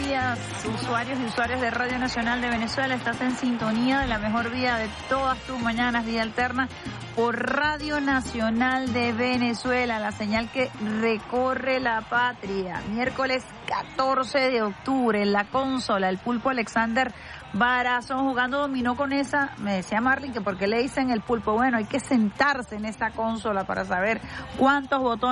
días, usuarios y usuarias de Radio Nacional de Venezuela. Estás en sintonía de la mejor vía de todas tus mañanas, Vía Alterna, por Radio Nacional de Venezuela, la señal que recorre la patria. Miércoles 14 de octubre, en la consola, el Pulpo Alexander Barazón jugando dominó con esa, me decía Marlin que por qué le dicen el pulpo. Bueno, hay que sentarse en esta consola para saber cuántos botones